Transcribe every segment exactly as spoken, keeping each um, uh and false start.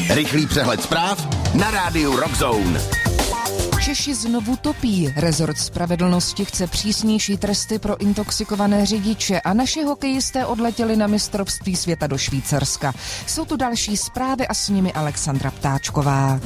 Rychlý přehled zpráv na rádiu Rockzone. Češi znovu topí. Rezort spravedlnosti chce přísnější tresty pro intoxikované řidiče a naši hokejisté odletěli na mistrovství světa do Švýcarska. Jsou tu další zprávy a s nimi Alexandra Ptáčková.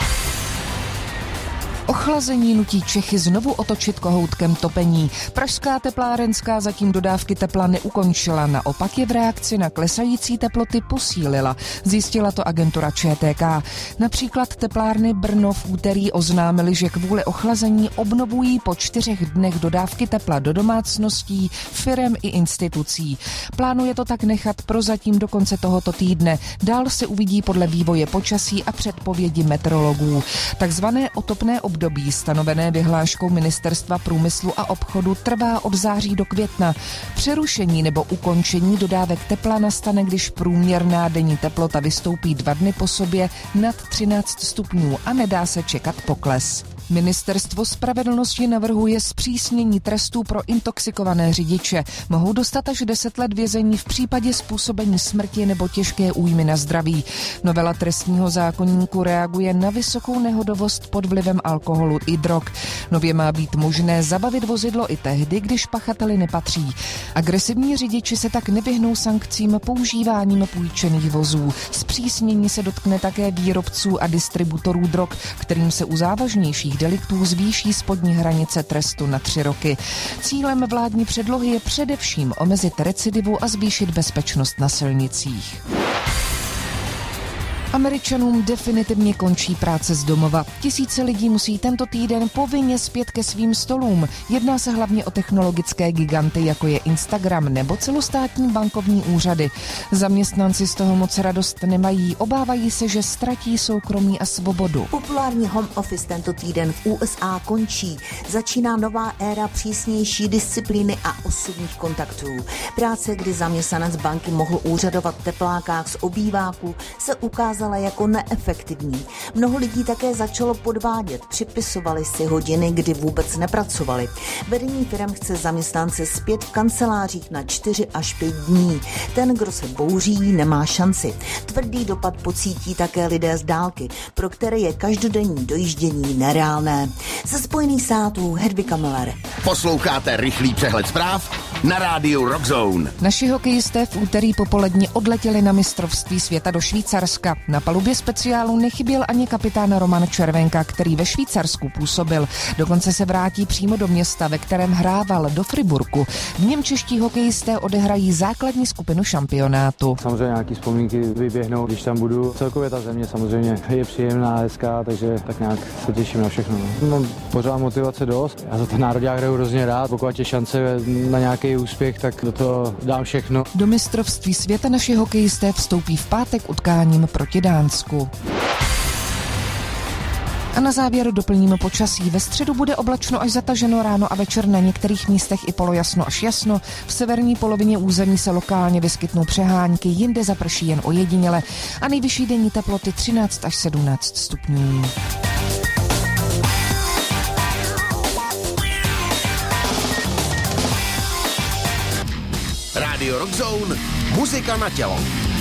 Ochlazení nutí Čechy znovu otočit kohoutkem topení. Pražská teplárenská zatím dodávky tepla neukončila, naopak je v reakci na klesající teploty posílila. Zjistila to agentura Č T K. Například teplárny Brno v úterý oznámili, že kvůli ochlazení obnovují po čtyřech dnech dodávky tepla do domácností, firem i institucí. Plánuje to tak nechat prozatím do konce tohoto týdne. Dál se uvidí podle vývoje počasí a předpovědi meteorologů. Takzvané otopné období stanovené vyhláškou Ministerstva průmyslu a obchodu trvá od září do května. Přerušení nebo ukončení dodávek tepla nastane, když průměrná denní teplota vystoupí dva dny po sobě nad třináct stupňů a nedá se čekat pokles. Ministerstvo spravedlnosti navrhuje zpřísnění trestů pro intoxikované řidiče. Mohou dostat až deset let vězení v případě způsobení smrti nebo těžké újmy na zdraví. Novela trestního zákoníku reaguje na vysokou nehodovost pod vlivem alkoholu i drog. Nově má být možné zabavit vozidlo i tehdy, když pachateli nepatří. Agresivní řidiči se tak nevyhnou sankcím používáním půjčených vozů. Zpřísnění se dotkne také výrobců a distributorů drog, kterým se u závažnějších deliktů zvýší spodní hranice trestu na tři roky. Cílem vládní předlohy je především omezit recidivu a zvýšit bezpečnost na silnicích. Američanům definitivně končí práce z domova. Tisíce lidí musí tento týden povinně zpět ke svým stolům. Jedná se hlavně o technologické giganty, jako je Instagram nebo celostátní bankovní úřady. Zaměstnanci z toho moc radost nemají, obávají se, že ztratí soukromí a svobodu. Populární home office tento týden v U S A končí. Začíná nová éra přísnější disciplíny a osobních kontaktů. Práce, kdy zaměstnanec banky mohl úřadovat v teplákách z obýváku, se ukázala jako neefektivní. Mnoho lidí také začalo podvádět, připisovali si hodiny, kdy vůbec nepracovali. Vedení firem chce zaměstnance zpět v kancelářích na čtyři až pět dní. Ten, kdo se bouří, nemá šanci. Tvrdý dopad pocítí také lidé z dálky, pro které je každodenní dojíždění nereálné. Ze Spojených států Hedvika Miller. Posloucháte rychlý přehled zpráv na rádiu Rockzone. Naši hokejisté v úterý popolední odletěli na mistrovství světa do Švýcarska. Na palubě speciálu nechyběl ani kapitán Roman Červenka, který ve Švýcarsku působil. Dokonce se vrátí přímo do města, ve kterém hrával, do Friburku. V něm čeští hokejisté odehrají základní skupinu šampionátu. Samozřejmě nějaký vzpomínky vyběhnou, když tam budu. Celkově ta země samozřejmě je příjemná, hezká, takže tak nějak se těším na všechno. Mám pořád motivace dost. Já za ten národák hraju hrozně rád. Pokud je šance na nějaký úspěch, tak do toho dám všechno. Do mistrovství světa naši hokejisté vstoupí v pátek utkáním proti Dánsku. A na závěr doplníme počasí. Ve středu bude oblačno až zataženo, ráno a večer na některých místech i polojasno až jasno. V severní polovině území se lokálně vyskytnou přehánky, jinde zaprší jen ojediněle a nejvyšší denní teploty třináct až sedmnáct stupňů. Rádio Rockzone, muzika na tělo.